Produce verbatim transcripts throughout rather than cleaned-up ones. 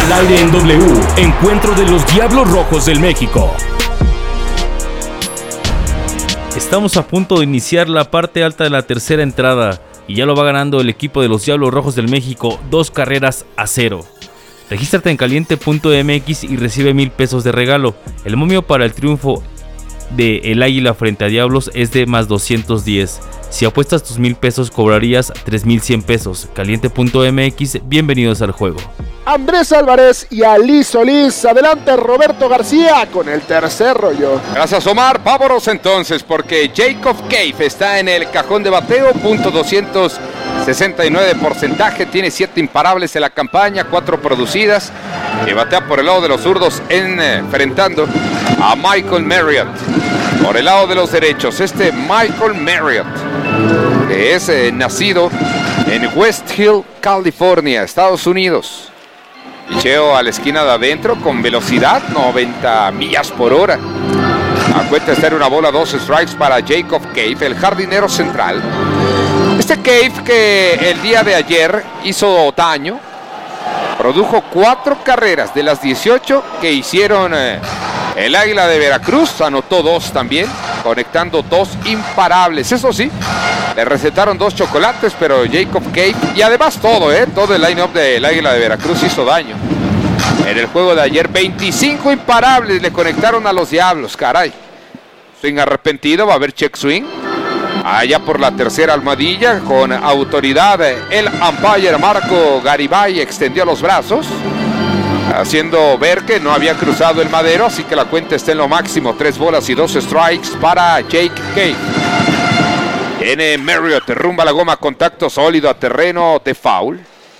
Al aire en W, encuentro de los Diablos Rojos del México. Estamos a punto de iniciar la parte alta de la tercera entrada y ya lo va ganando el equipo de los Diablos Rojos del México, dos carreras a cero. Regístrate en caliente punto m x y recibe mil pesos de regalo. El momio para el triunfo de el Águila frente a Diablos es de más doscientos diez. Si apuestas tus mil pesos cobrarías tres mil cien pesos. caliente punto m x, bienvenidos al juego. Andrés Álvarez y Ali Solís. Adelante Roberto García con el tercer rollo. Gracias Omar. Vámonos entonces porque Jacob Cave está en el cajón de bateo, punto doscientos sesenta y nueve de porcentaje, tiene siete imparables en la campaña, cuatro producidas y batea por el lado de los zurdos en, eh, enfrentando a Michael Marriott. Por el lado de los derechos, este Michael Marriott, que es eh, nacido en West Hill, California, Estados Unidos. Picheo a la esquina de adentro con velocidad, noventa millas por hora. A cuenta de estar una bola, dos strikes para Jacob Cave, el jardinero central. Este Cave que el día de ayer hizo daño, produjo cuatro carreras de las dieciocho que hicieron eh, el Águila de Veracruz, anotó dos también, conectando dos imparables. Eso sí, le recetaron dos chocolates, pero Jacob Cave, y además todo, eh, todo el line-up del Águila de Veracruz hizo daño. En el juego de ayer, veinticinco imparables le conectaron a los Diablos, caray. Swing arrepentido, va a haber check swing. Allá por la tercera almohadilla, con autoridad, el umpire Marco Garibay extendió los brazos, haciendo ver que no había cruzado el madero, así que la cuenta está en lo máximo. Tres bolas y dos strikes para Jake Cave. Viene Marriott, rumba la goma, contacto sólido a terreno de foul.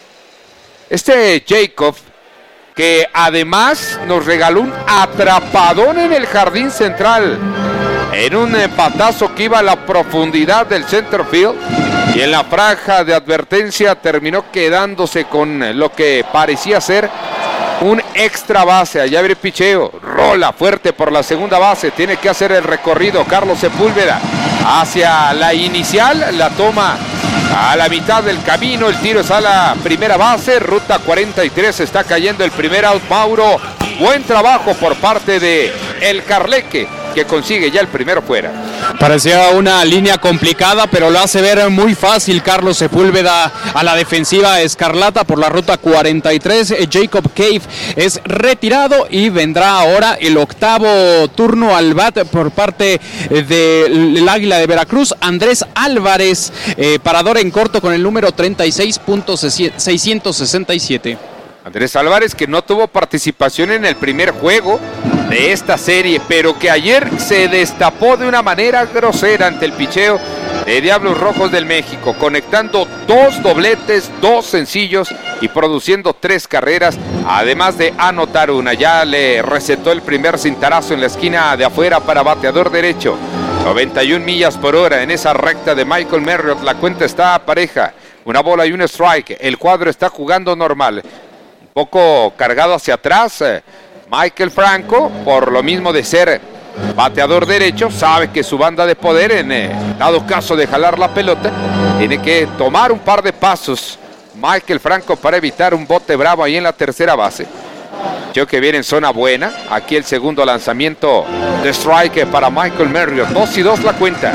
Este Jacob, que además nos regaló un atrapadón en el jardín central, en un patazo que iba a la profundidad del center field, y en la franja de advertencia terminó quedándose con lo que parecía ser un extra base. Allá viene picheo, rola fuerte por la segunda base, tiene que hacer el recorrido Carlos Sepúlveda hacia la inicial, la toma a la mitad del camino, el tiro es a la primera base, ruta cuarenta y tres, está cayendo el primer out. Mauro, buen trabajo por parte de el Carleque, que consigue ya el primero fuera. Parecía una línea complicada, pero lo hace ver muy fácil Carlos Sepúlveda a la defensiva escarlata por la ruta cuarenta y tres. Jacob Cave es retirado y vendrá ahora el octavo turno al bat por parte del Águila de Veracruz. Andrés Álvarez, eh, parador en corto con el número treinta y seis punto seiscientos sesenta y siete. Andrés Álvarez, que no tuvo participación en el primer juego de esta serie, pero que ayer se destapó de una manera grosera ante el picheo de Diablos Rojos del México, conectando dos dobletes, dos sencillos y produciendo tres carreras, además de anotar una. Ya le recetó el primer cintarazo en la esquina de afuera para bateador derecho. noventa y una millas por hora en esa recta de Michael Marriott. La cuenta está pareja, una bola y un strike. El cuadro está jugando normal, un poco cargado hacia atrás. Michael Franco, por lo mismo de ser bateador derecho, sabe que su banda de poder, en eh, dado caso de jalar la pelota, tiene que tomar un par de pasos Michael Franco para evitar un bote bravo ahí en la tercera base. Yo que viene en zona buena. Aquí el segundo lanzamiento de strike para Michael Marriott. Dos y dos la cuenta.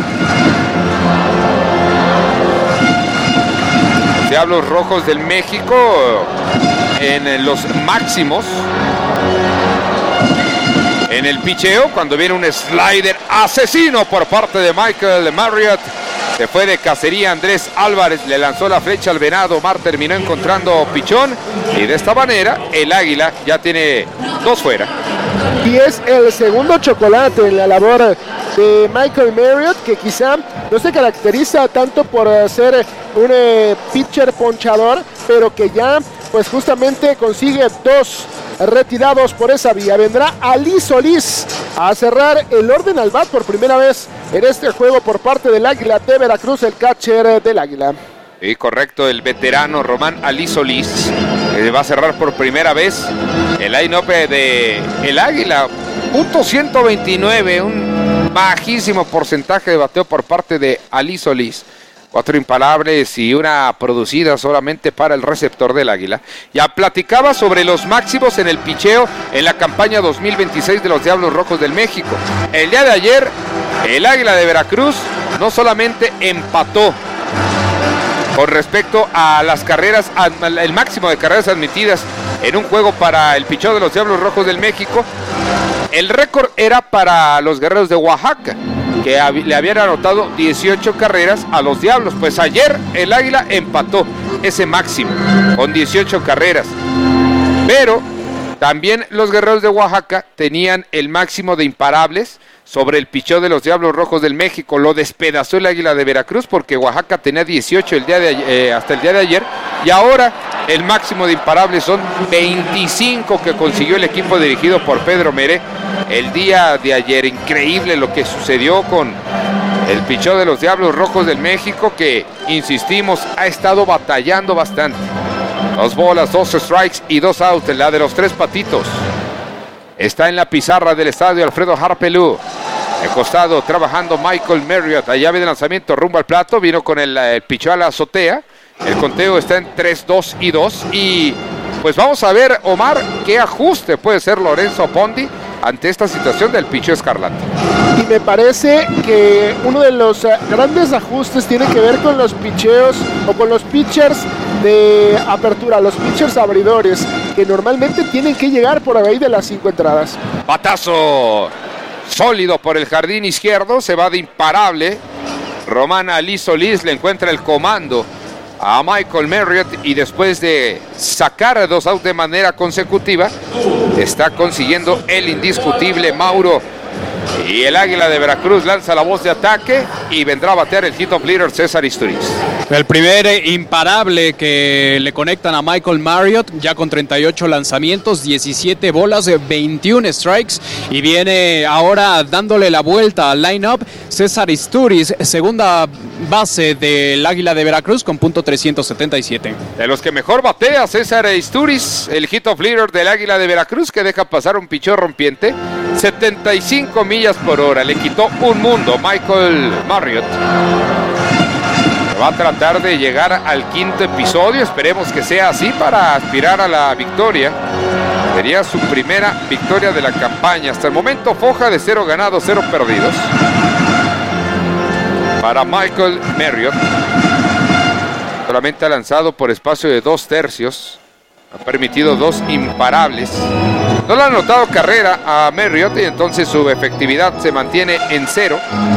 Los Diablos Rojos del México en los máximos en el picheo, cuando viene un slider asesino por parte de Michael Marriott. Se fue de cacería Andrés Álvarez, le lanzó la flecha al venado. Omar terminó encontrando pichón y de esta manera el Águila ya tiene dos fuera. Y es el segundo chocolate en la labor de Michael Marriott, que quizá no se caracteriza tanto por ser un eh, pitcher ponchador, pero que ya pues justamente consigue dos retirados por esa vía. Vendrá Ali Solís a cerrar el orden al bat por primera vez en este juego por parte del Águila de Veracruz, el catcher del Águila. Sí, correcto, el veterano Román Ali Solís eh, va a cerrar por primera vez el line-up de el Águila. Punto ciento veintinueve, un bajísimo porcentaje de bateo por parte de Ali Solís. Cuatro imparables y una producida solamente para el receptor del Águila. Ya platicaba sobre los máximos en el picheo en la campaña dos mil veintiséis de los Diablos Rojos del México. El día de ayer, el Águila de Veracruz no solamente empató con respecto a las carreras, el máximo de carreras admitidas en un juego para el picheo de los Diablos Rojos del México. El récord era para los Guerreros de Oaxaca, que le habían anotado dieciocho carreras a los Diablos. Pues ayer el Águila empató ese máximo con dieciocho carreras. Pero también los Guerreros de Oaxaca tenían el máximo de imparables sobre el picheo de los Diablos Rojos del México. Lo despedazó el Águila de Veracruz porque Oaxaca tenía dieciocho el día de, eh, hasta el día de ayer. Y ahora el máximo de imparables son veinticinco que consiguió el equipo dirigido por Pedro Meré el día de ayer. Increíble lo que sucedió con el picheo de los Diablos Rojos del México, que, insistimos, ha estado batallando bastante. Dos bolas, dos strikes y dos outs. La de los tres patitos está en la pizarra del estadio Alfredo Harpelú. El costado trabajando Michael Marriott. La llave de lanzamiento rumbo al plato. Vino con el, el picheo a la azotea. El conteo está en tres, dos y dos. Y pues vamos a ver, Omar, qué ajuste puede ser Lorenzo Pondi ante esta situación del picheo escarlata. Y me parece que uno de los uh, grandes ajustes tiene que ver con los picheos o con los pitchers de apertura, los pitchers abridores, que normalmente tienen que llegar por ahí de las cinco entradas. Batazo sólido por el jardín izquierdo, se va de imparable. Román Ali Solís le encuentra el comando a Michael Marriott y después de sacar dos outs de manera consecutiva, está consiguiendo el indiscutible Mauro. Y el Águila de Veracruz lanza la voz de ataque y vendrá a batear el hit of leader César Isturiz. El primer imparable que le conectan a Michael Marriott, ya con treinta y ocho lanzamientos, diecisiete bolas, veintiún strikes, y viene ahora dándole la vuelta al line-up César Isturiz, segunda base del Águila de Veracruz con punto trescientos setenta y siete. De los que mejor batea César Isturiz, el hit of leader del Águila de Veracruz, que deja pasar un picheo rompiente, setenta y cinco millas por hora, le quitó un mundo Michael Marriott. Va a tratar de llegar al quinto episodio, esperemos que sea así para aspirar a la victoria. Sería su primera victoria de la campaña. Hasta el momento foja de cero ganados, cero perdidos para Michael Marriott. Solamente ha lanzado por espacio de dos tercios, ha permitido dos imparables. No le han anotado carrera a Marriott y entonces su efectividad se mantiene en cero.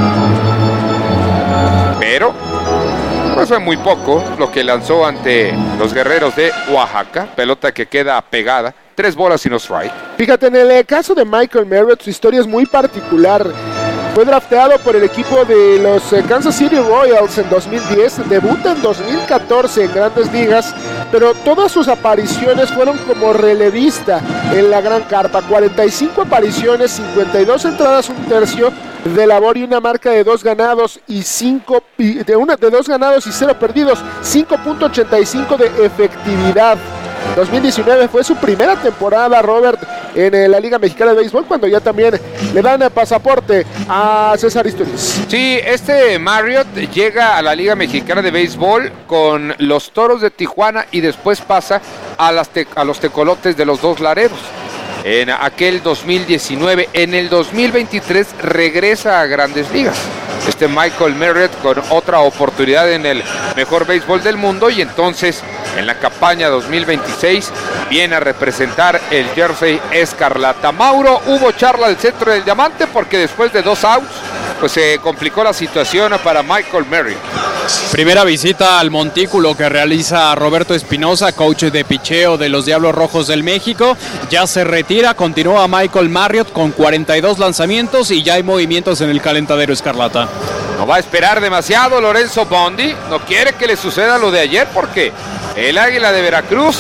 Pero pues fue muy poco lo que lanzó ante los Guerreros de Oaxaca. Pelota que queda pegada. Tres bolas y no strike. Fíjate, en el caso de Michael Marriott, su historia es muy particular. Fue drafteado por el equipo de los Kansas City Royals en dos mil diez, debuta en dos mil catorce en Grandes Ligas, pero todas sus apariciones fueron como relevista en la Gran Carpa. cuarenta y cinco apariciones, cincuenta y dos entradas, un tercio de labor y una marca de dos ganados y cinco de una de dos ganados y cero perdidos, cinco punto ochenta y cinco de efectividad. dos mil diecinueve fue su primera temporada, Robert, en la Liga Mexicana de Béisbol, cuando ya también le dan el pasaporte a César Isturiz. Sí, este Marriott llega a la Liga Mexicana de Béisbol con los Toros de Tijuana y después pasa a, las te- a los Tecolotes de los Dos Laredos en aquel dos mil diecinueve. En el dos mil veintitrés regresa a Grandes Ligas este Michael Marriott con otra oportunidad en el mejor béisbol del mundo, y entonces en la campaña dos mil veintiséis viene a representar el jersey escarlata. Mauro, hubo charla del centro del diamante porque después de dos outs pues se complicó la situación para Michael Marriott. Primera visita al montículo que realiza Roberto Espinosa, coach de picheo de los Diablos Rojos del México. Ya se retira, continúa Michael Marriott con cuarenta y dos lanzamientos y ya hay movimientos en el calentadero escarlata. No va a esperar demasiado Lorenzo Pondi, no quiere que le suceda lo de ayer porque el Águila de Veracruz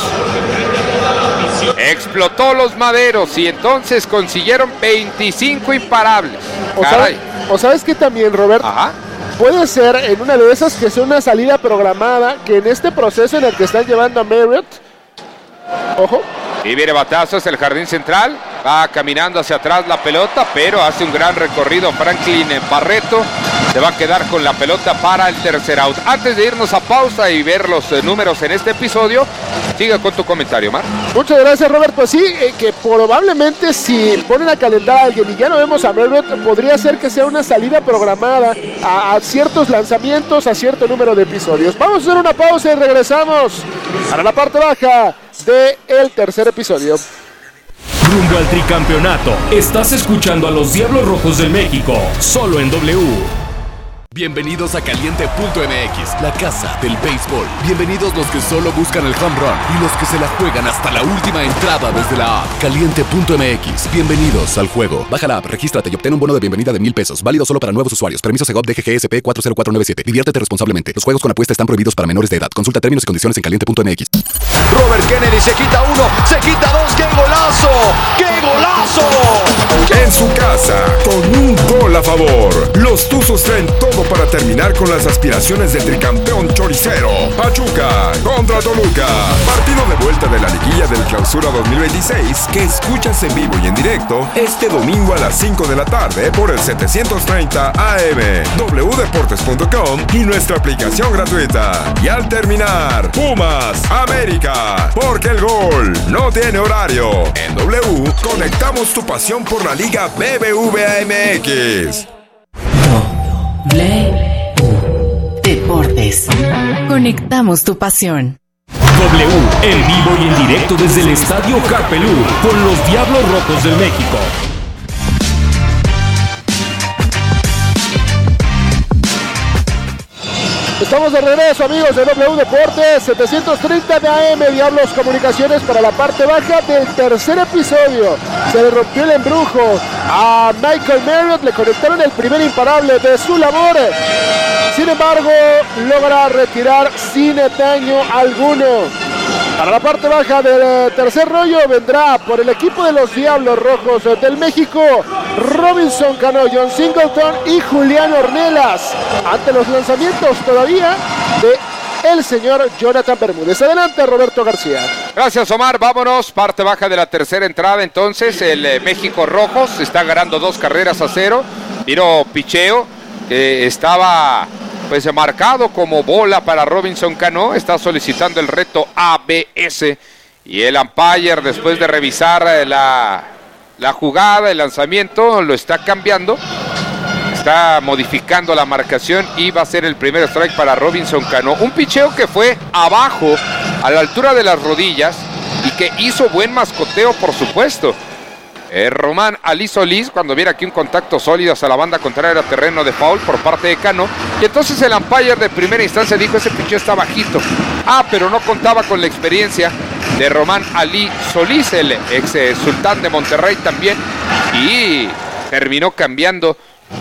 explotó los maderos y entonces consiguieron veinticinco imparables. O, Caray. sabe, o sabes que también, Robert, Ajá. puede ser en una de esas que sea una salida programada, que en este proceso en el que están llevando a Marriott, ojo, Y viene batazos el jardín central. Va caminando hacia atrás la pelota, pero hace un gran recorrido Franklin Barreto. Se va a quedar con la pelota para el tercer out. Antes de irnos a pausa y ver los eh, números en este episodio, siga con tu comentario, Mar. Muchas gracias, Robert. Pues sí, eh, que probablemente si ponen a calentar a alguien y ya no vemos a Merritt, podría ser que sea una salida programada a, a ciertos lanzamientos, a cierto número de episodios. Vamos a hacer una pausa y regresamos para la parte baja del tercer episodio. Rumbo al tricampeonato. Estás escuchando a los Diablos Rojos del México, solo en W. Bienvenidos a Caliente punto M X, la casa del béisbol. Bienvenidos los que solo buscan el home run y los que se la juegan hasta la última entrada desde la app. Caliente punto M X, bienvenidos al juego. Baja la app, regístrate y obtén un bono de bienvenida de mil pesos. Válido solo para nuevos usuarios. Permiso Segov D G G S P cuatro cero cuatro nueve siete. Diviértete responsablemente. Los juegos con apuesta están prohibidos para menores de edad. Consulta términos y condiciones en Caliente punto M X. Robert Kennedy se quita uno, se quita dos. ¡Qué golazo! ¡Qué golazo! En su casa, con un gol a favor. Los Tuzos traen todo para terminar con las aspiraciones del tricampeón choricero. Pachuca contra Toluca. Partido de vuelta de la liguilla del Clausura dos mil veintiséis que escuchas en vivo y en directo este domingo a las cinco de la tarde por el setecientos treinta A M, w deportes punto com y nuestra aplicación gratuita. Y al terminar, Pumas América, porque el gol no tiene horario. En W conectamos tu pasión por la Liga B B V A M X. W Deportes. Conectamos tu pasión. W, en vivo y en directo desde el Estadio Carpelú, con los Diablos Rojos del México. Estamos de regreso, amigos de W Deportes, setecientos treinta de A M, Diablos Comunicaciones para la parte baja del tercer episodio. Se le rompió el embrujo a Michael Marriott, le conectaron el primer imparable de su labor. Sin embargo, logra retirar sin daño alguno. Para la parte baja del tercer rollo vendrá por el equipo de los Diablos Rojos del México, Robinson Cano, John Singleton y Julián Ornelas, ante los lanzamientos todavía de el señor Jonathan Bermúdez. Adelante, Roberto García. Gracias, Omar. Vámonos, parte baja de la tercera entrada. Entonces, el eh, México Rojos está ganando dos carreras a cero. Tiro picheo, que estaba pues marcado como bola para Robinson Cano. Está solicitando el reto A B S. Y el umpire, después de revisar la, la jugada, el lanzamiento, lo está cambiando. Está modificando la marcación y va a ser el primer strike para Robinson Cano. Un picheo que fue abajo, a la altura de las rodillas, y que hizo buen mascoteo, por supuesto. Eh, Román Ali Solís, cuando viera aquí un contacto sólido hacia la banda contraria a terreno de foul por parte de Cano. Y entonces el umpire de primera instancia dijo: ese picheo está bajito. Ah, pero no contaba con la experiencia de Román Ali Solís, el ex eh, sultán de Monterrey también. Y terminó cambiando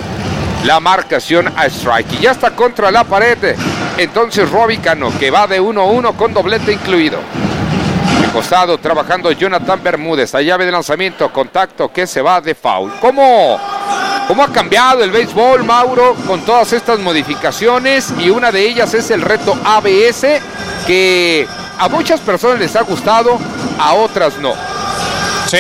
la marcación a strike. Y ya está contra la pared. Entonces Robbie Cano, que va de uno a uno con doblete incluido. De costado trabajando Jonathan Bermúdez. A llave de lanzamiento, contacto que se va de foul. ¿Cómo, cómo ha cambiado el béisbol, Mauro, con todas estas modificaciones? Y una de ellas es el reto A B S, que a muchas personas les ha gustado, a otras no. Sí,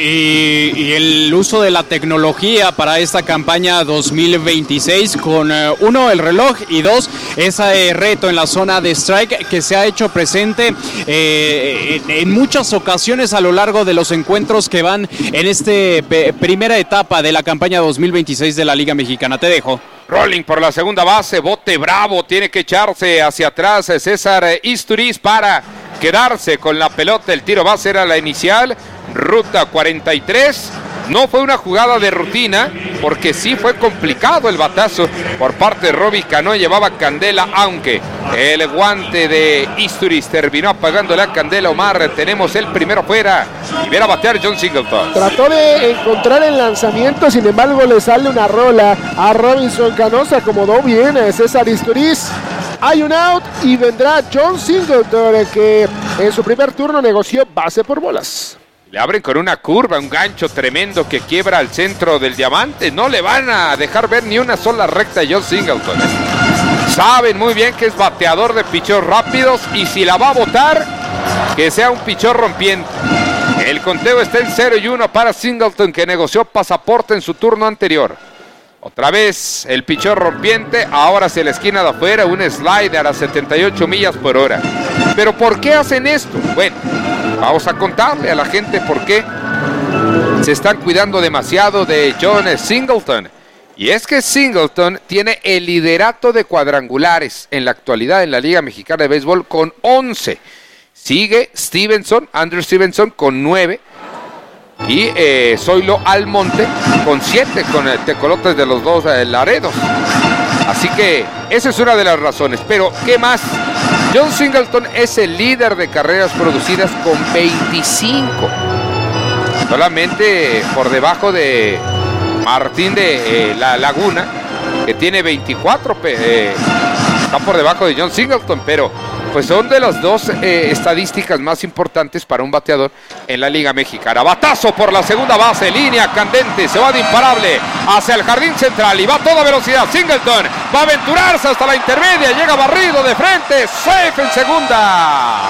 y, y el uso de la tecnología para esta campaña dos mil veintiséis con eh, uno, el reloj, y dos, ese reto en la zona de strike que se ha hecho presente eh, en, en muchas ocasiones a lo largo de los encuentros que van en esta primera etapa de la campaña dos mil veintiséis de la Liga Mexicana. Te dejo. Rolling por la segunda base, bote bravo, tiene que echarse hacia atrás César Isturiz para quedarse con la pelota. El tiro va a ser a la inicial, ruta cuarenta y tres. No fue una jugada de rutina, porque sí fue complicado el batazo por parte de Robbie Cano. Llevaba candela, aunque el guante de Isturiz terminó apagando la candela. Omar, tenemos el primero fuera y viene a batear John Singleton. Trató de encontrar el lanzamiento, sin embargo le sale una rola a Robinson Cano. Se acomodó bien a César Isturiz. Hay un out y vendrá John Singleton, que en su primer turno negoció base por bolas. Le abren con una curva, un gancho tremendo que quiebra al centro del diamante. No le van a dejar ver ni una sola recta a John Singleton. Saben muy bien que es bateador de picheos rápidos, y si la va a botar, que sea un picheo rompiente. El conteo está en cero y uno para Singleton, que negoció pasaporte en su turno anterior. Otra vez el pichón rompiente, ahora hacia la esquina de afuera, un slider a setenta y ocho millas por hora. ¿Pero por qué hacen esto? Bueno, vamos a contarle a la gente por qué se están cuidando demasiado de John Singleton. Y es que Singleton tiene el liderato de cuadrangulares en la actualidad en la Liga Mexicana de Béisbol con once. Sigue Stevenson, Andrew Stevenson con nueve. Y eh, Zoilo Almonte con siete, con el tecolotes de los dos eh, Laredos. Así que esa es una de las razones. Pero, ¿qué más? John Singleton es el líder de carreras producidas con veinticinco. Solamente por debajo de Martín de eh, La Laguna, que tiene veinticuatro. Eh, está por debajo de John Singleton, pero pues son de las dos eh, estadísticas más importantes para un bateador en la Liga Mexicana. Batazo por la segunda base, línea candente, se va de imparable hacia el jardín central y va a toda velocidad. Singleton va a aventurarse hasta la intermedia, llega barrido de frente, safe en segunda.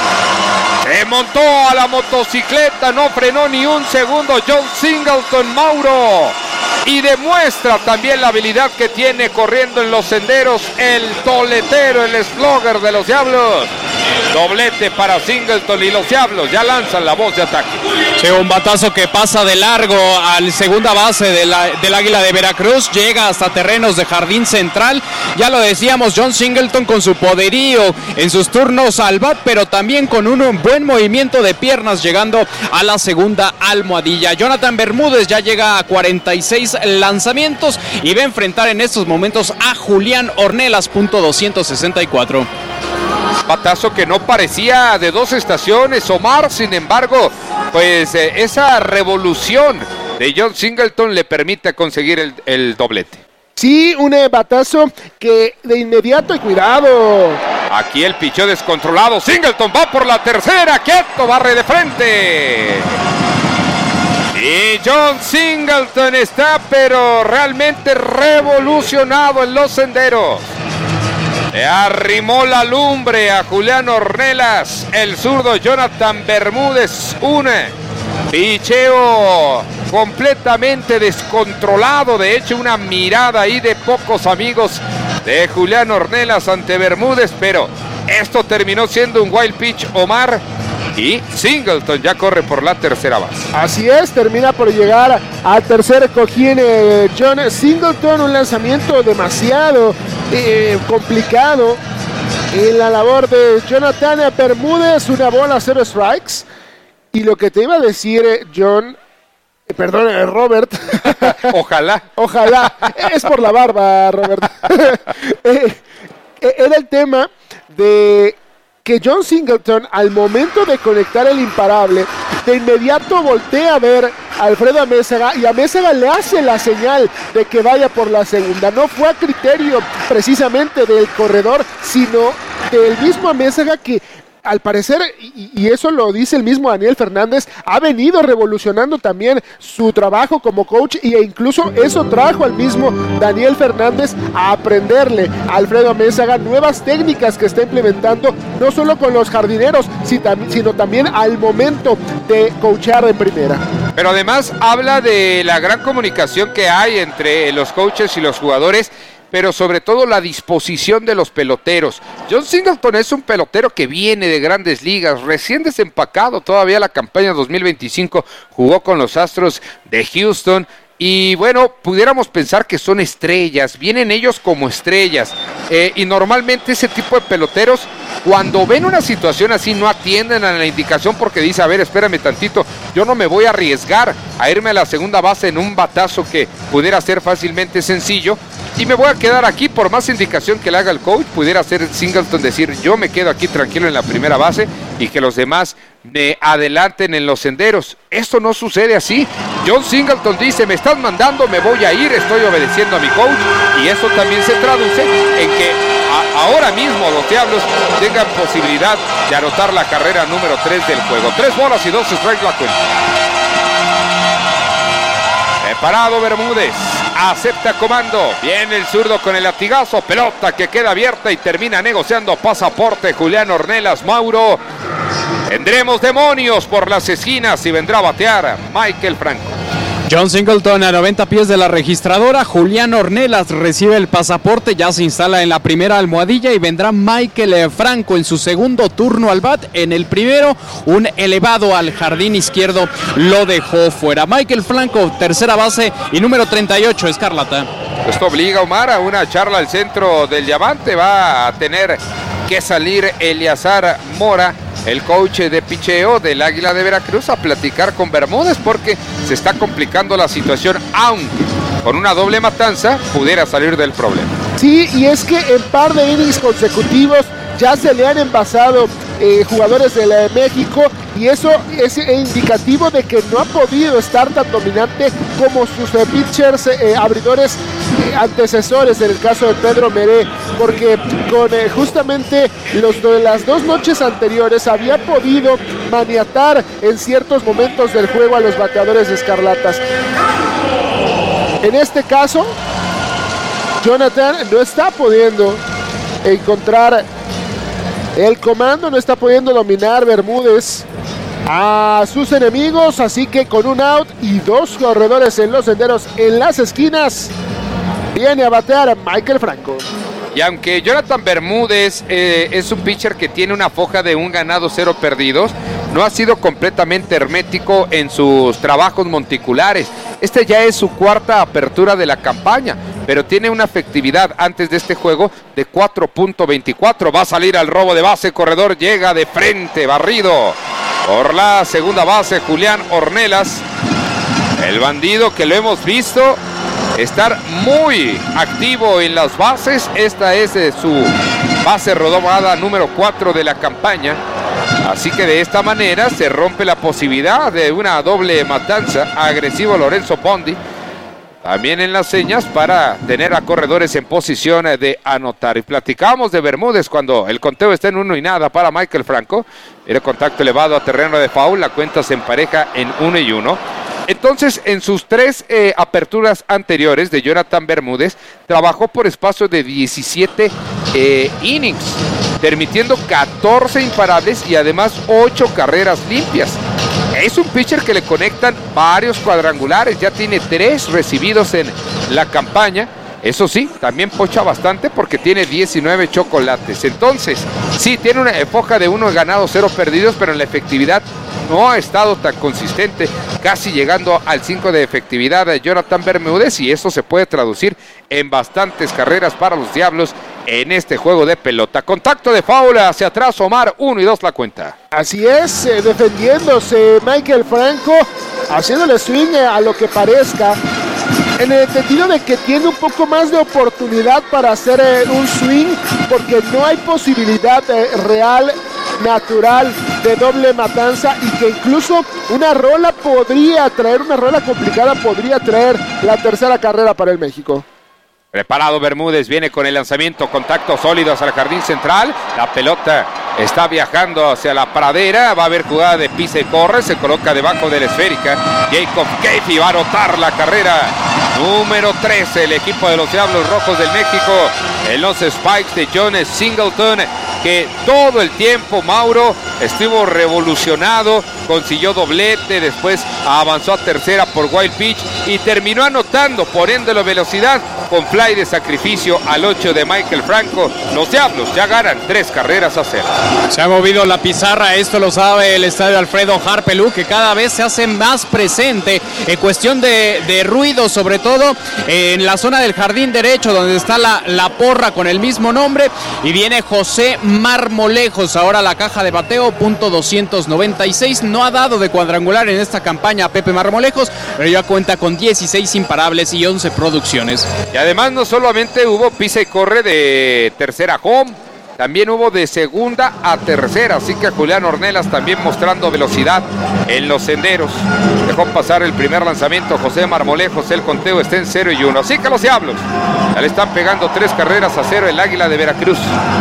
Se montó a la motocicleta, no frenó ni un segundo John Singleton, Mauro. Y demuestra también la habilidad que tiene corriendo en los senderos el toletero, el slugger de los Diablos. Doblete para Singleton y los Diablos ya lanzan la voz de ataque. Sí, un batazo que pasa de largo al segunda base de la, del Águila de Veracruz, llega hasta terrenos de jardín central. Ya lo decíamos, John Singleton con su poderío en sus turnos al bat, pero también con un buen movimiento de piernas llegando a la segunda almohadilla. Jonathan Bermúdez ya llega a cuarenta y seis lanzamientos y va a enfrentar en estos momentos a Julián Ornelas, punto doscientos sesenta y cuatro. Batazo que no parecía de dos estaciones, Omar, sin embargo, pues eh, esa revolución de John Singleton le permite conseguir el, el doblete. Sí, un eh, batazo que de inmediato, y cuidado. Aquí el picheo descontrolado, Singleton va por la tercera, quieto, barre de frente. Y John Singleton está pero realmente revolucionado en los senderos. Le arrimó la lumbre a Julián Ornelas, el zurdo Jonathan Bermúdez, un picheo completamente descontrolado, de hecho una mirada ahí de pocos amigos de Julián Ornelas ante Bermúdez, pero esto terminó siendo un wild pitch, Omar, y Singleton ya corre por la tercera base. Así es, termina por llegar al tercer cojín eh, John Singleton, un lanzamiento demasiado eh, complicado en la labor de Jonathan Bermúdez, una bola, cero strikes. Y lo que te iba a decir, eh, John, eh, perdón, eh, Robert. Ojalá. Ojalá. Es por la barba, Robert. eh, eh, era el tema de que John Singleton, al momento de conectar el imparable, de inmediato voltea a ver a Alfredo Amézaga y Amézaga le hace la señal de que vaya por la segunda. No fue a criterio precisamente del corredor, sino del mismo Amézaga, que al parecer, y, y eso lo dice el mismo Daniel Fernández, ha venido revolucionando también su trabajo como coach, e incluso eso trajo al mismo Daniel Fernández a aprenderle a Alfredo Amézaga nuevas técnicas que está implementando, no solo con los jardineros, sino también al momento de coachar en primera. Pero además habla de la gran comunicación que hay entre los coaches y los jugadores, pero sobre todo la disposición de los peloteros. John Singleton es un pelotero que viene de grandes ligas, recién desempacado todavía la campaña dos mil veinticinco, jugó con los Astros de Houston, y bueno, pudiéramos pensar que son estrellas, vienen ellos como estrellas, eh, y normalmente ese tipo de peloteros, cuando ven una situación así, no atienden a la indicación porque dice, a ver, espérame tantito, yo no me voy a arriesgar a irme a la segunda base en un batazo que pudiera ser fácilmente sencillo, y me voy a quedar aquí por más indicación que le haga el coach. Pudiera ser Singleton decir, yo me quedo aquí tranquilo en la primera base y que los demás me adelanten en los senderos. Esto no sucede así. John Singleton dice, me estás mandando, me voy a ir, estoy obedeciendo a mi coach, y eso también se traduce en que a, ahora mismo los Diablos tengan posibilidad de anotar la carrera número tres del juego. Tres bolas y dos strikes la cuenta. Preparado Bermúdez, acepta comando, viene el zurdo con el latigazo, pelota que queda abierta y termina negociando pasaporte Julián Ornelas, Mauro. Tendremos demonios por las esquinas y vendrá a batear Michael Franco. John Singleton a noventa pies de la registradora. Julián Ornelas recibe el pasaporte, ya se instala en la primera almohadilla y vendrá Michael Franco en su segundo turno al bat. En el primero, un elevado al jardín izquierdo lo dejó fuera. Michael Franco, tercera base y número treinta y ocho, Escarlata. Esto obliga a Omar a una charla al centro del diamante. Va a tener que salir Eliazar Mora, el coach de picheo del Águila de Veracruz, a platicar con Bermúdez porque se está complicando la situación, aunque con una doble matanza pudiera salir del problema. Sí, y es que en par de innings consecutivos ya se le han envasado eh, jugadores de la de México, y eso es indicativo de que no ha podido estar tan dominante como sus eh, pitchers eh, abridores eh, antecesores, en el caso de Pedro Meré, porque con eh, justamente los de las dos noches anteriores había podido maniatar en ciertos momentos del juego a los bateadores de Escarlatas. En este caso, Jonathan no está pudiendo encontrar el comando, no está pudiendo dominar Bermúdez a sus enemigos, así que con un out y dos corredores en los senderos en las esquinas, viene a batear a Michael Franco. Y aunque Jonathan Bermúdez eh, es un pitcher que tiene una foja de un ganado, cero perdidos, no ha sido completamente hermético en sus trabajos monticulares. Este ya es su cuarta apertura de la campaña, pero tiene una efectividad antes de este juego de cuatro punto veinticuatro. Va a salir al robo de base, corredor llega de frente, barrido por la segunda base, Julián Ornelas. El bandido que lo hemos visto estar muy activo en las bases. Esta es eh, su base rodada número cuatro de la campaña. Así que de esta manera se rompe la posibilidad de una doble matanza. Agresivo Lorenzo Bondi también en las señas para tener a corredores en posición de anotar. Y platicamos de Bermúdez cuando el conteo está en uno y nada para Michael Franco. Era contacto elevado a terreno de foul, la cuenta se empareja en uno y uno. Entonces, en sus tres eh, aperturas anteriores de Jonathan Bermúdez, trabajó por espacio de diecisiete eh, innings, permitiendo catorce imparables y además ocho carreras limpias. Es un pitcher que le conectan varios cuadrangulares, ya tiene tres recibidos en la campaña. Eso sí, también pocha bastante porque tiene diecinueve chocolates. Entonces, sí, tiene una foja de uno ganado, cero perdidos, pero en la efectividad no ha estado tan consistente, casi llegando al cinco de efectividad de Jonathan Bermúdez, y eso se puede traducir en bastantes carreras para los Diablos en este juego de pelota. Contacto de foul hacia atrás, Omar, uno y dos la cuenta. Así es, eh, defendiéndose Michael Franco, haciéndole swing a lo que parezca, en el sentido de que tiene un poco más de oportunidad para hacer eh, un swing, porque no hay posibilidad eh, real, natural, de doble matanza, y que incluso una rola podría traer, una rola complicada podría traer la tercera carrera para el México. Preparado Bermúdez, viene con el lanzamiento, contacto sólido hacia el jardín central, la pelota está viajando hacia la pradera, va a haber jugada de pisa y corre, se coloca debajo de la esférica, Jacob Keifi va a anotar la carrera número trece, el equipo de los Diablos Rojos del México, en los spikes de John Singleton, que todo el tiempo, Mauro, estuvo revolucionado, consiguió doblete, después avanzó a tercera por wild pitch y terminó anotando, poniéndolo velocidad con fly de sacrificio al ocho de Michael Franco. Los Diablos ya ganan tres carreras a cero. Se ha movido la pizarra, esto lo sabe el estadio Alfredo Harpelú, que cada vez se hace más presente en cuestión de, de ruido, sobre todo en la zona del jardín derecho, donde está la, la porra con el mismo nombre, y viene José Marmolejos ahora a la caja de bateo, punto doscientos noventa y seis. No ha dado de cuadrangular en esta campaña Pepe Marmolejos, pero ya cuenta con dieciséis imparables y once producciones. Y además no solamente hubo pisa y corre de tercera home, también hubo de segunda a tercera, así que Julián Ornelas también mostrando velocidad en los senderos. Dejó pasar el primer lanzamiento José Marmolejos, el conteo está en cero y uno, así que los Diablos ya le están pegando tres carreras a cero el Águila de Veracruz.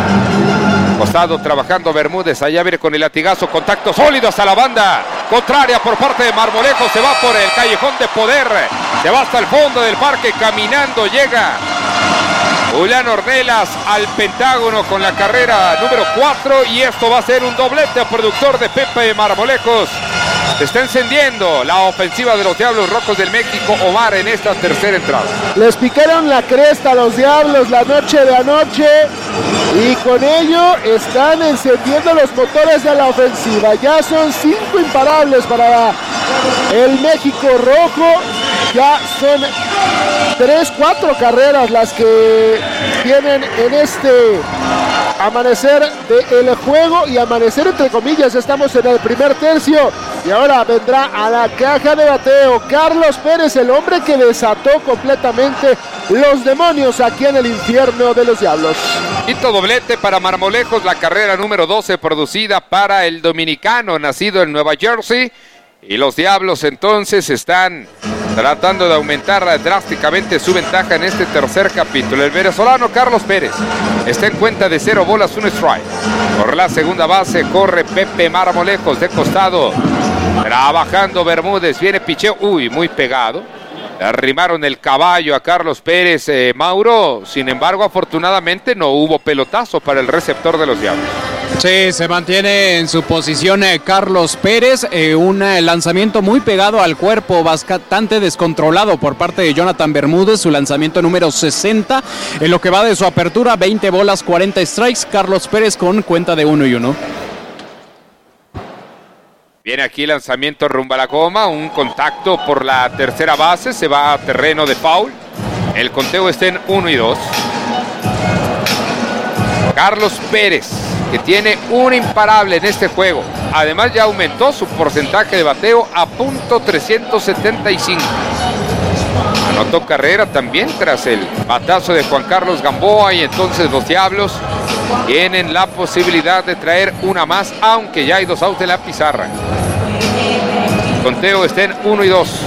Costado trabajando Bermúdez, allá viene con el latigazo, contacto sólido hasta la banda contraria por parte de Marmolejos, se va por el callejón de poder, se va hasta el fondo del parque, caminando llega Julián Ornelas al Pentágono con la carrera número cuatro y esto va a ser un doblete productor de Pepe Marmolejos. Se está encendiendo la ofensiva de los Diablos Rojos del México, Omar, en esta tercera entrada. Les picaron la cresta a los Diablos la noche de anoche y con ello están encendiendo los motores de la ofensiva. Ya son cinco imparables para el México Rojo. Ya son tres, cuatro carreras las que tienen en este amanecer del juego, y amanecer entre comillas, estamos en el primer tercio y ahora vendrá a la caja de bateo Carlos Pérez, el hombre que desató completamente los demonios aquí en el infierno de los Diablos. Quinto doblete para Marmolejos, la carrera número doce producida para el dominicano nacido en Nueva Jersey, y los Diablos entonces están tratando de aumentar drásticamente su ventaja en este tercer capítulo. El venezolano Carlos Pérez está en cuenta de cero bolas, un strike. Por la segunda base corre Pepe Marmolejos de costado. Trabajando Bermúdez, viene picheo, uy, muy pegado. Le arrimaron el caballo a Carlos Pérez, eh, Mauro. Sin embargo, afortunadamente no hubo pelotazo para el receptor de los Diablos. Sí, se mantiene en su posición eh, Carlos Pérez, eh, un eh, lanzamiento muy pegado al cuerpo, bastante descontrolado por parte de Jonathan Bermúdez, su lanzamiento número sesenta, en lo que va de su apertura, veinte bolas, cuarenta strikes, Carlos Pérez con cuenta de uno y uno. Viene aquí lanzamiento rumbo a la goma, un contacto por la tercera base, se va a terreno de foul, el conteo está en uno y dos. Carlos Pérez, que tiene un imparable en este juego. Además ya aumentó su porcentaje de bateo a punto trescientos setenta y cinco. Anotó carrera también tras el batazo de Juan Carlos Gamboa y entonces los Diablos tienen la posibilidad de traer una más, aunque ya hay dos outs en la pizarra. El conteo está en uno y dos.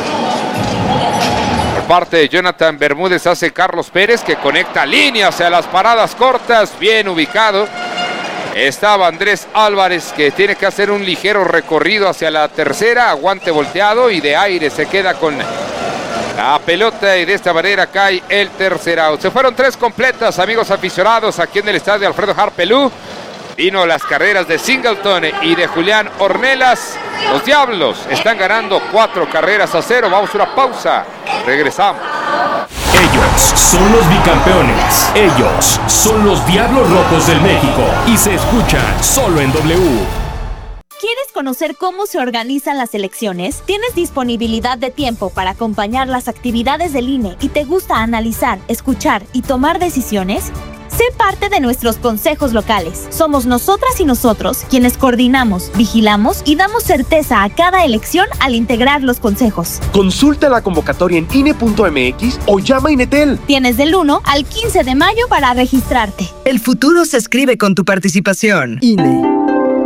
Parte de Jonathan Bermúdez hace Carlos Pérez, que conecta líneas a las paradas cortas, bien ubicado. Estaba Andrés Álvarez, que tiene que hacer un ligero recorrido hacia la tercera, aguante volteado y de aire se queda con la pelota y de esta manera cae el tercer out. Se fueron tres completas, amigos aficionados, aquí en el estadio Alfredo Harpelú. Vino las carreras de Singleton y de Julián Ornelas. Los Diablos están ganando cuatro carreras a cero. Vamos a una pausa. Regresamos. Ellos son los bicampeones. Ellos son los Diablos Rojos del México. Y se escuchan solo en W. ¿Quieres conocer cómo se organizan las elecciones? ¿Tienes disponibilidad de tiempo para acompañar las actividades del I N E y te gusta analizar, escuchar y tomar decisiones? Sé parte de nuestros consejos locales. Somos nosotras y nosotros quienes coordinamos, vigilamos y damos certeza a cada elección al integrar los consejos. Consulta la convocatoria en I N E punto M X o llama a Inetel. Tienes del uno al quince de mayo para registrarte. El futuro se escribe con tu participación. I N E.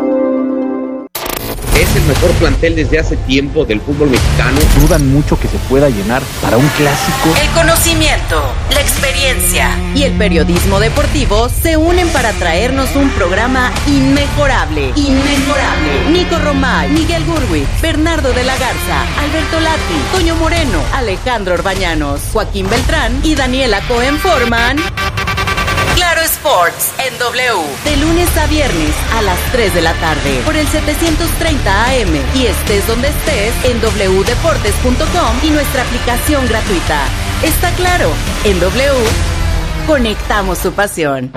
Es el mejor plantel desde hace tiempo del fútbol mexicano. Dudan mucho que se pueda llenar para un clásico. El conocimiento, la experiencia y el periodismo deportivo se unen para traernos un programa inmejorable. Inmejorable. Nico Romay, Miguel Gurwitz, Bernardo de la Garza, Alberto Lati, Toño Moreno, Alejandro Orbañanos, Joaquín Beltrán y Daniela Cohen forman Claro Sports en W. De lunes a viernes a las tres de la tarde por el setecientos treinta A M y estés donde estés en doble u deportes punto com y nuestra aplicación gratuita. Está claro, en W conectamos tu pasión.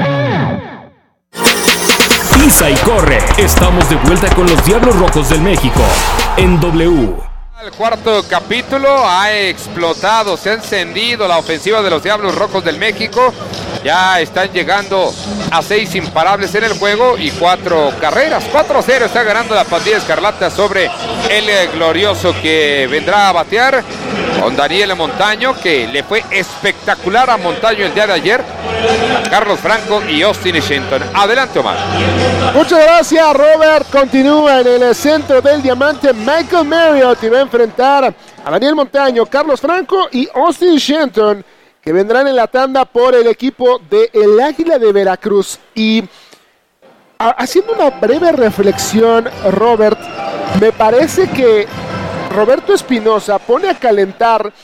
Pisa y corre. Estamos de vuelta con los Diablos Rojos del México en W. El cuarto capítulo ha explotado, se ha encendido la ofensiva de los Diablos Rojos del México. Ya están llegando a seis imparables en el juego y cuatro carreras. cuatro a cero está ganando la pandilla escarlata sobre el glorioso que vendrá a batear con Daniel Montaño, que le fue espectacular a Montaño el día de ayer. Carlos Franco y Austin Shenton. Adelante, Omar. Muchas gracias, Robert. Continúa en el centro del diamante Michael Marriott y va a enfrentar a Daniel Montaño, Carlos Franco y Austin Shenton, que vendrán en la tanda por el equipo de el Águila de Veracruz. Y a, haciendo una breve reflexión, Robert, me parece que Roberto Espinoza pone a calentar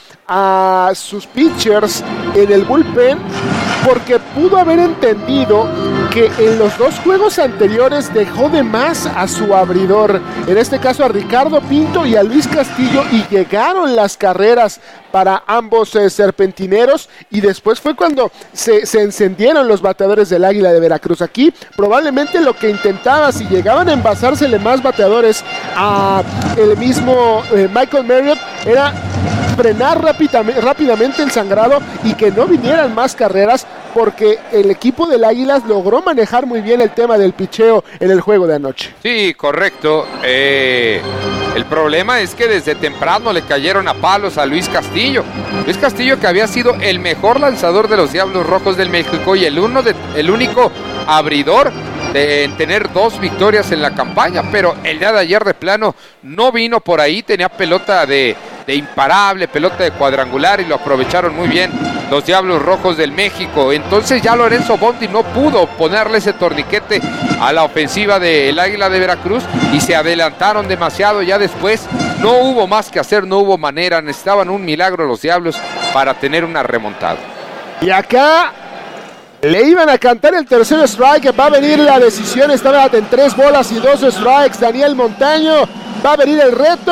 a sus pitchers en el bullpen porque pudo haber entendido que en los dos juegos anteriores dejó de más a su abridor, en este caso a Ricardo Pinto y a Luis Castillo, y llegaron las carreras para ambos eh, serpentineros, y después fue cuando se, se encendieron los bateadores del Águila de Veracruz. Aquí probablemente lo que intentaba, si llegaban a envasársele más bateadores a el mismo eh, Michael Marriott, era frenar rápidamente, rápidamente el sangrado y que no vinieran más carreras, porque el equipo del Águilas logró manejar muy bien el tema del picheo en el juego de anoche. Sí, correcto. Eh, el problema es que desde temprano le cayeron a palos a Luis Castillo. Luis Castillo, que había sido el mejor lanzador de los Diablos Rojos del México y el, uno de, el único abridor de en tener dos victorias en la campaña, pero el día de ayer de plano no vino por ahí, tenía pelota de, de imparable, pelota de cuadrangular, y lo aprovecharon muy bien los Diablos Rojos del México. Entonces ya Lorenzo Bondi no pudo ponerle ese torniquete a la ofensiva del Águila de Veracruz y se adelantaron demasiado. Ya después no hubo más que hacer, no hubo manera, necesitaban un milagro los Diablos para tener una remontada. Y acá le iban a cantar el tercer strike, va a venir la decisión, estaba en tres bolas y dos strikes, Daniel Montaño, va a venir el reto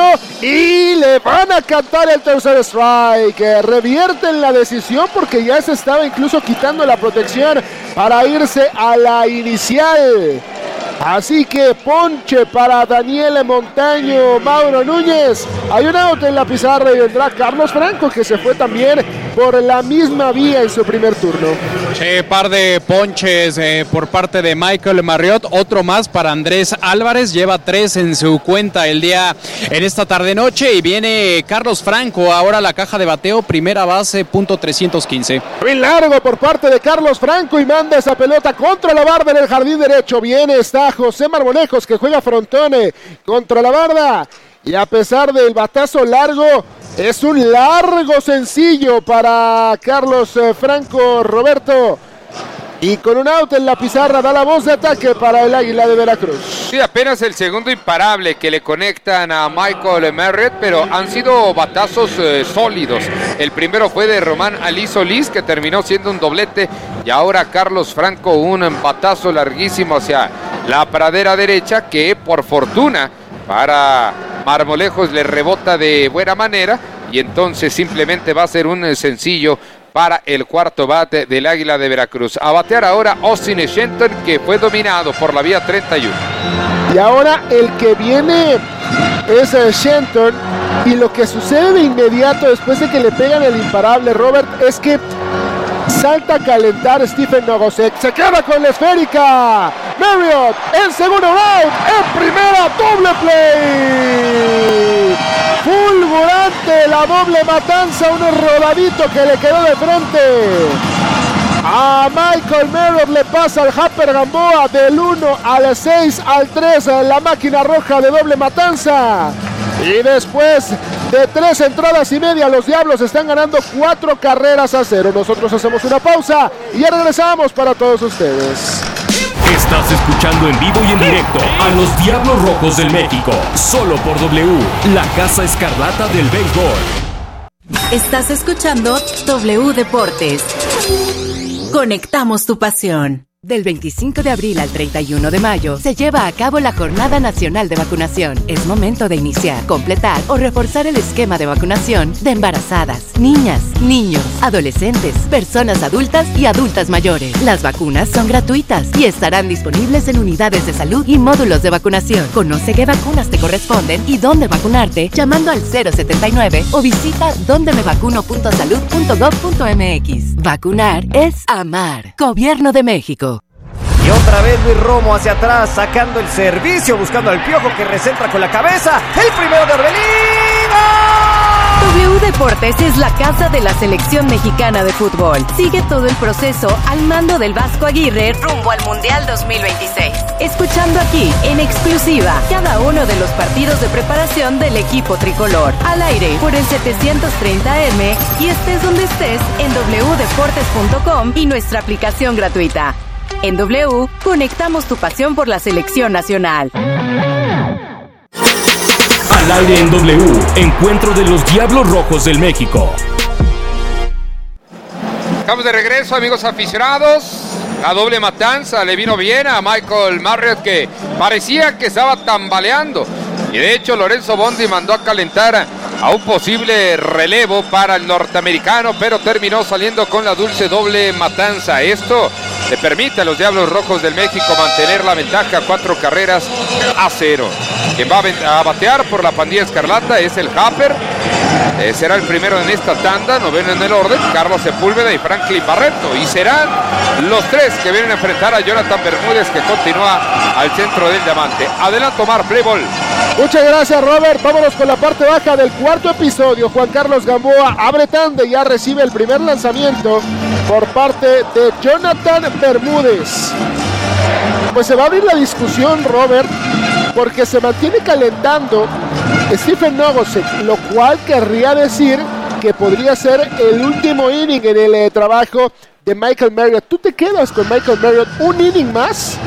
y le van a cantar el tercer strike, revierten la decisión porque ya se estaba incluso quitando la protección para irse a la inicial. Así que ponche para Daniel Montaño. Mauro Núñez, hay un out en la pizarra y vendrá Carlos Franco, que se fue también por la misma vía en su primer turno. Sí, par de ponches eh, por parte de Michael Marriott, otro más para Andrés Álvarez, lleva tres en su cuenta el día en esta tarde noche, y viene Carlos Franco ahora a la caja de bateo, primera base, punto trescientos quince. Muy largo por parte de Carlos Franco y manda esa pelota contra la barda en el jardín derecho. Viene, está José Marmonejos, que juega frontone contra la barda, y a pesar del batazo largo, es un largo sencillo para Carlos eh, Franco Roberto, y con un out en la pizarra da la voz de ataque para el Águila de Veracruz. Sí, apenas el segundo imparable que le conectan a Michael Marriott, pero han sido batazos eh, sólidos. El primero fue de Román Ali Solís, que terminó siendo un doblete, y ahora Carlos Franco, un batazo larguísimo hacia la pradera derecha, que por fortuna para Marmolejos le rebota de buena manera, y entonces simplemente va a ser un sencillo para el cuarto bate del Águila de Veracruz. A batear ahora Austin Shenton, que fue dominado por la vía treinta y uno. Y ahora el que viene es Shenton, y lo que sucede de inmediato después de que le pegan el imparable, Robert, es que salta a calentar Stephen Nogosek, se queda con la esférica. Marriott en segundo round, en primera, doble play. Fulgurante la doble matanza, un rodadito que le quedó de frente a Michael Marriott, le pasa al Japper Gamboa del uno al seis al tres, la máquina roja de doble matanza. Y después de tres entradas y media, los Diablos están ganando cuatro carreras a cero. Nosotros hacemos una pausa y ya regresamos para todos ustedes. Estás escuchando en vivo y en directo a los Diablos Rojos del México, solo por W, la Casa Escarlata del Béisbol. Estás escuchando W Deportes. Conectamos tu pasión. Del veinticinco de abril al treinta y uno de mayo se lleva a cabo la Jornada Nacional de Vacunación. Es momento de iniciar, completar o reforzar el esquema de vacunación de embarazadas, niñas, niños, adolescentes, personas adultas y adultas mayores. Las vacunas son gratuitas y estarán disponibles en unidades de salud y módulos de vacunación. Conoce qué vacunas te corresponden y dónde vacunarte llamando al cero setenta y nueve o visita donde me vacuno punto salud punto gov punto mx. Vacunar es amar. Gobierno de México. Y otra vez Luis Romo hacia atrás, sacando el servicio, buscando al Piojo, que recentra con la cabeza. El primero de Orbelín. W Deportes es la casa de la selección mexicana de fútbol. Sigue todo el proceso al mando del Vasco Aguirre rumbo al Mundial dos mil veintiséis. Escuchando aquí, en exclusiva, cada uno de los partidos de preparación del equipo tricolor. Al aire, por el setecientos treinta eme y estés donde estés en doble u deportes punto com y nuestra aplicación gratuita. En W, conectamos tu pasión por la selección nacional. A Al aire en W, encuentro de los Diablos Rojos del México. Estamos de regreso, amigos aficionados. La doble matanza le vino bien a Michael Marriott, que parecía que estaba tambaleando. Y de hecho Lorenzo Bondi mandó a calentar a un posible relevo para el norteamericano, pero terminó saliendo con la dulce doble matanza. Esto le permite a los Diablos Rojos del México mantener la ventaja, cuatro carreras a cero. Quien va a batear por la pandilla escarlata es el Happer. Eh, será el primero en esta tanda, noveno en el orden, Carlos Sepúlveda y Franklin Barreto. Y serán los tres que vienen a enfrentar a Jonathan Bermúdez, que continúa al centro del diamante. Adelante, Omar, play ball. Muchas gracias, Robert. Vámonos con la parte baja del cuarto episodio. Juan Carlos Gamboa abre tanda y ya recibe el primer lanzamiento por parte de Jonathan Bermúdez. Pues se va a abrir la discusión, Robert, porque se mantiene calentando Stephen Nogosek, lo cual querría decir que podría ser el último inning en el eh, trabajo de Michael Marriott. ¿Tú te quedas con Michael Marriott un inning más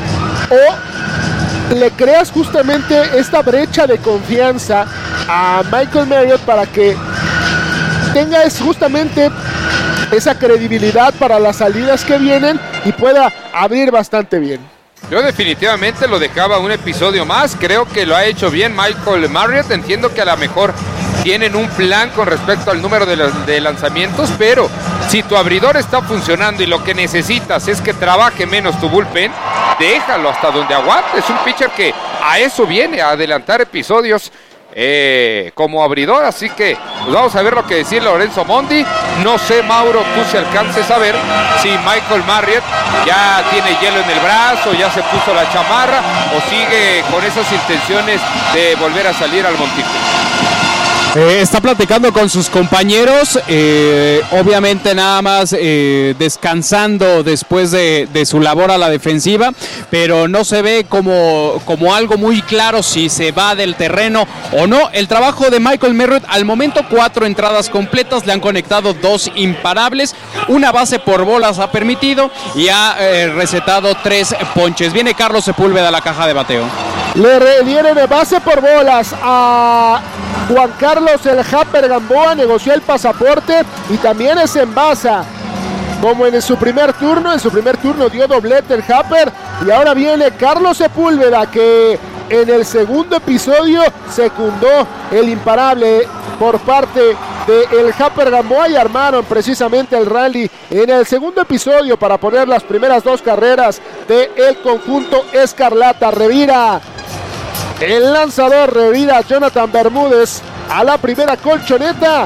o le creas justamente esta brecha de confianza a Michael Marriott para que tenga es justamente esa credibilidad para las salidas que vienen y pueda abrir bastante bien? Yo definitivamente lo dejaba un episodio más. Creo que lo ha hecho bien Michael Marriott. Entiendo que a lo mejor tienen un plan con respecto al número de, los, de lanzamientos, pero si tu abridor está funcionando y lo que necesitas es que trabaje menos tu bullpen, déjalo hasta donde aguante. Es un pitcher que a eso viene, a adelantar episodios eh, como abridor. Así que pues vamos a ver lo que decía Lorenzo Bondi. No sé, Mauro, tú si alcances a ver si Michael Marriott ya tiene hielo en el brazo, ya se puso la chamarra o sigue con esas intenciones de volver a salir al montículo. Eh, está platicando con sus compañeros, eh, obviamente nada más eh, descansando después de, de su labor a la defensiva, pero no se ve como, como algo muy claro si se va del terreno o no. El trabajo de Michael Marriott, al momento cuatro entradas completas, le han conectado dos imparables, una base por bolas ha permitido y ha eh, recetado tres ponches. Viene Carlos Sepúlveda a la caja de bateo. Le dieron base por bolas a Juan Carlos el Happer Gamboa, negoció el pasaporte y también es envasa. Como en su primer turno, en su primer turno dio doblete el Happer y ahora viene Carlos Sepúlveda, que en el segundo episodio secundó el imparable por parte del Happer Gamboa y armaron precisamente el rally en el segundo episodio para poner las primeras dos carreras del conjunto escarlata. Revira el lanzador, revira Jonathan Bermúdez a la primera colchoneta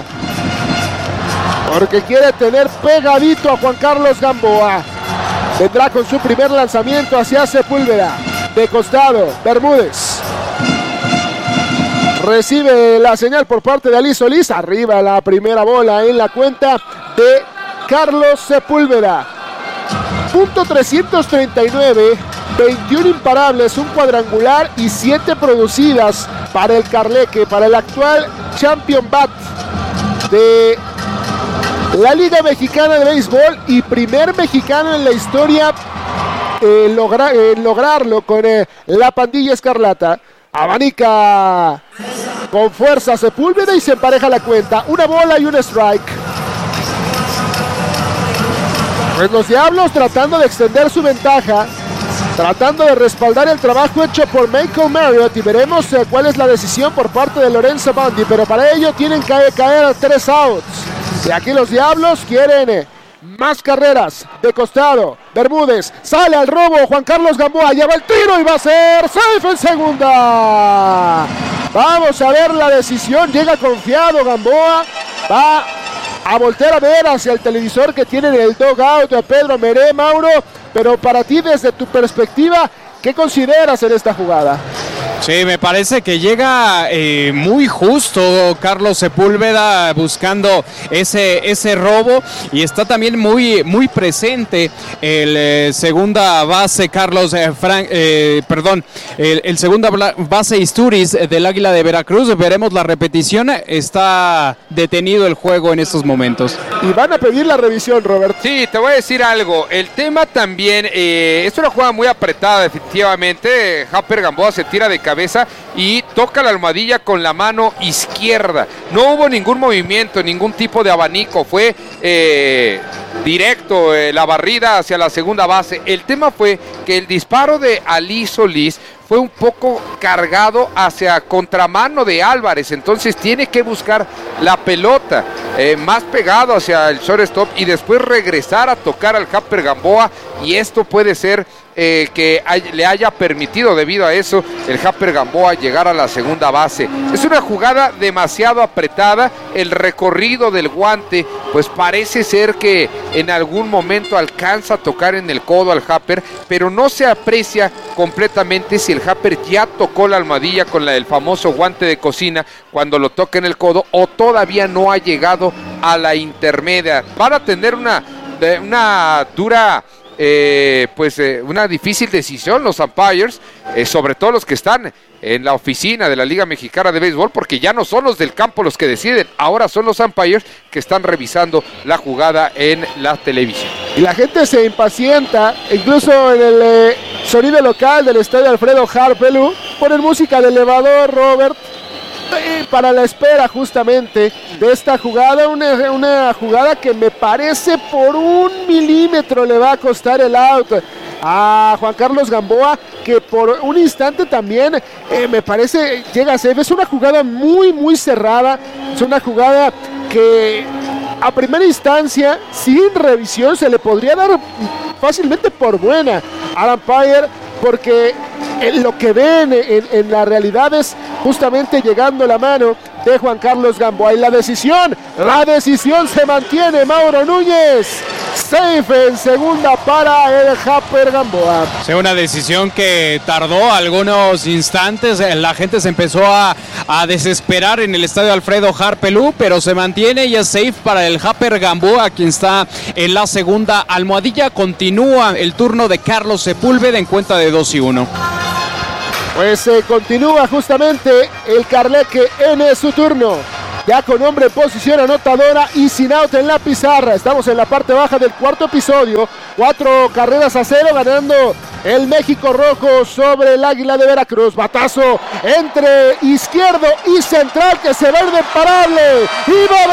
porque quiere tener pegadito a Juan Carlos Gamboa. Vendrá con su primer lanzamiento hacia Sepúlveda. De costado, Bermúdez recibe la señal por parte de Ali Solís. Arriba la primera bola en la cuenta de Carlos Sepúlveda. Punto trescientos treinta y nueve, veintiún imparables, un cuadrangular y siete producidas para el Carleque, para el actual champion bat de la Liga Mexicana de Béisbol y primer mexicano en la historia eh, logra, eh, lograrlo con eh, la pandilla escarlata. Abanica con fuerza Sepúlveda y se empareja la cuenta. Una bola y un strike. Pues los Diablos tratando de extender su ventaja, tratando de respaldar el trabajo hecho por Michael Marriott, y veremos eh, cuál es la decisión por parte de Lorenzo Bondi, pero para ello tienen que caer a tres outs. Y aquí los Diablos quieren eh, más carreras. De costado, Bermúdez sale al robo, Juan Carlos Gamboa lleva el tiro y va a ser safe en segunda. Vamos a ver la decisión, llega confiado Gamboa, va a voltear a ver hacia el televisor que tiene en el dugout de Pedro Meré, Mauro, pero para ti desde tu perspectiva, ¿qué consideras en esta jugada? Sí, me parece que llega eh, muy justo Carlos Sepúlveda buscando ese, ese robo, y está también muy, muy presente el eh, segunda base Carlos eh, Frank, eh, perdón, el, el segunda base Isturiz del Águila de Veracruz. Veremos la repetición, está detenido el juego en estos momentos. Y van a pedir la revisión, Robert. Sí, te voy a decir algo, el tema también, eh, es una jugada muy apretada definitivamente. Happer Gamboa se tira de cabeza y toca la almohadilla con la mano izquierda. No hubo ningún movimiento, ningún tipo de abanico, fue eh, directo eh, la barrida hacia la segunda base. El tema fue que el disparo de Ali Solís fue un poco cargado hacia contramano de Álvarez, entonces tiene que buscar la pelota eh, más pegado hacia el shortstop y después regresar a tocar al Japper Gamboa, y esto puede ser eh, que hay, le haya permitido debido a eso el Japper Gamboa llegar a la segunda base. Es una jugada demasiado apretada, el recorrido del guante pues parece ser que en algún momento alcanza a tocar en el codo al Japper, pero no se aprecia completamente si el Japper ya tocó la almohadilla con la del famoso guante de cocina cuando lo toca en el codo o todavía no ha llegado a la intermedia. Van a tener una, una dura eh, pues eh, una difícil decisión los umpires, eh, sobre todo los que están en la oficina de la Liga Mexicana de Béisbol, porque ya no son los del campo los que deciden, ahora son los umpires que están revisando la jugada en la televisión. Y la gente se impacienta, incluso en el eh, sonido local del estadio Alfredo Harpelú, ponen música de elevador, Robert, eh, para la espera justamente de esta jugada, una, una jugada que me parece por un milímetro le va a costar el out a Juan Carlos Gamboa, que por un instante también eh, me parece llega a ser, es una jugada muy muy cerrada, es una jugada que a primera instancia sin revisión se le podría dar fácilmente por buena al umpire, porque en lo que ven en, en la realidad es justamente llegando la mano de Juan Carlos Gamboa, y la decisión, la decisión se mantiene. Mauro Núñez, safe en segunda para el Japper Gamboa. Sí, una decisión que tardó algunos instantes, la gente se empezó a, a desesperar en el estadio Alfredo Harpelú, pero se mantiene y es safe para el Japper Gamboa, quien está en la segunda almohadilla. Continúa el turno de Carlos Sepúlveda en cuenta de dos y uno. Pues eh, continúa justamente el Carleque en su turno, ya con hombre en posición anotadora y sin out en la pizarra. Estamos en la parte baja del cuarto episodio, cuatro carreras a cero, ganando el México Rojo sobre el Águila de Veracruz. Batazo entre izquierdo y central que se va a ir de imparable, y va a